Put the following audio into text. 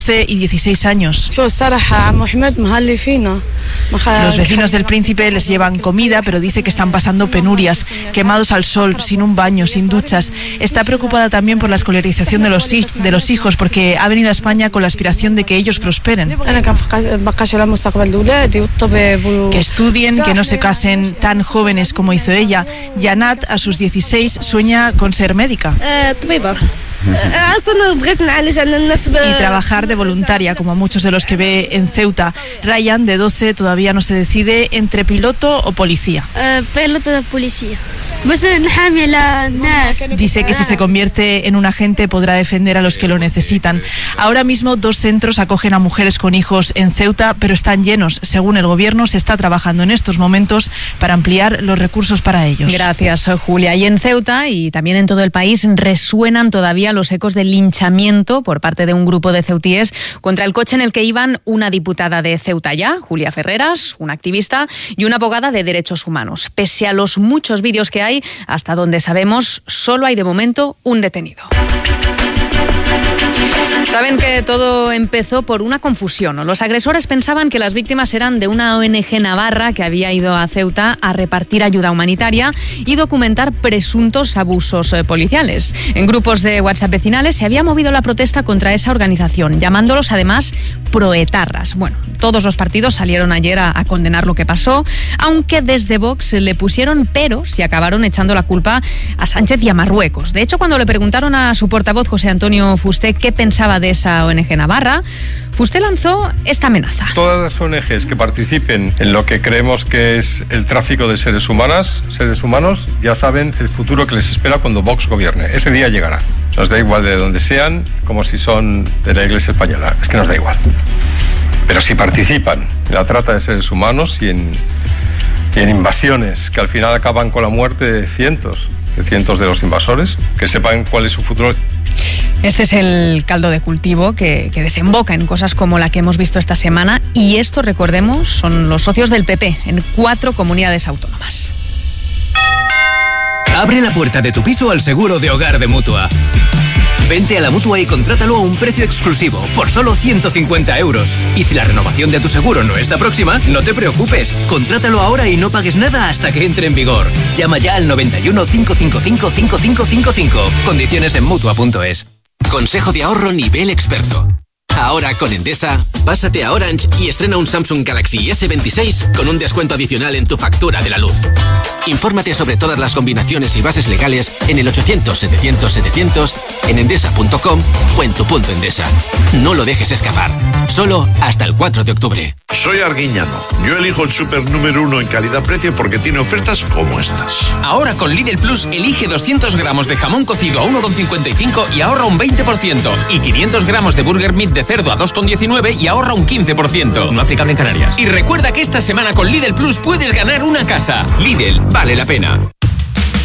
y 16 años. Los vecinos del príncipe les llevan comida, pero dice que están pasando penurias, quemados al sol, sin un baño, sin duchas. Está preocupada también por la escolarización de los hijos, porque ha venido a España con la aspiración de que ellos prosperen. Que estudien, que no se casen tan jóvenes como hizo ella. Janat, a sus 16, sueña con ser médica. Y trabajar de voluntaria, como muchos de los que ve en Ceuta. Ryan, de 12, todavía no se decide entre piloto o policía. Piloto de policía. Dice que si se convierte en un agente podrá defender a los que lo necesitan. Ahora mismo 2 centros acogen a mujeres con hijos en Ceuta, pero están llenos. Según el gobierno, se está trabajando en estos momentos para ampliar los recursos para ellos. Gracias, Julia. Y en Ceuta y también en todo el país resuenan todavía los ecos del linchamiento por parte de un grupo de ceutíes contra el coche en el que iban una diputada de Ceuta Ya, Julia Ferreras, una activista y una abogada de derechos humanos. Pese a los muchos vídeos que hay, hasta donde sabemos, solo hay de momento un detenido. Saben que todo empezó por una confusión. Los agresores pensaban que las víctimas eran de una ONG navarra que había ido a Ceuta a repartir ayuda humanitaria y documentar presuntos abusos policiales. En grupos de WhatsApp vecinales se había movido la protesta contra esa organización, llamándolos además proetarras. Bueno, todos los partidos salieron ayer a condenar lo que pasó, aunque desde Vox le pusieron peros y acabaron echando la culpa a Sánchez y a Marruecos. De hecho, cuando le preguntaron a su portavoz, José Antonio Fuster, qué pensaba de esa ONG navarra, Fuster lanzó esta amenaza. Todas las ONGs que participen en lo que creemos que es el tráfico de seres humanos, ya saben el futuro que les espera cuando Vox gobierne. Ese día llegará. Nos da igual de donde sean, como si son de la Iglesia española. Es que nos da igual. Pero si participan en la trata de seres humanos y en invasiones que al final acaban con la muerte de cientos de los invasores, que sepan cuál es su futuro. Este es el caldo de cultivo que desemboca en cosas como la que hemos visto esta semana, y esto, recordemos, son los socios del PP en 4 comunidades autónomas. Abre la puerta de tu piso al seguro de hogar de Mutua. Vente a la Mutua y contrátalo a un precio exclusivo, por solo 150 €. Y si la renovación de tu seguro no está próxima, no te preocupes. Contrátalo ahora y no pagues nada hasta que entre en vigor. Llama ya al 91 555 5555. Condiciones en Mutua.es. Consejo de ahorro nivel experto. Ahora con Endesa, pásate a Orange y estrena un Samsung Galaxy S26 con un descuento adicional en tu factura de la luz. Infórmate sobre todas las combinaciones y bases legales en el 800-700-700, en endesa.com o en tu punto Endesa. No lo dejes escapar. Solo hasta el 4 de octubre. Soy Arguiñano. Yo elijo el súper número 1 en calidad-precio porque tiene ofertas como estas. Ahora con Lidl Plus elige 200 gramos de jamón cocido a 1,55 y ahorra un 20%. Y 500 gramos de burger meat de cerdo a 2,19 y ahorra un 15%. No aplicable en Canarias. Y recuerda que esta semana con Lidl Plus puedes ganar una casa. Lidl, vale la pena.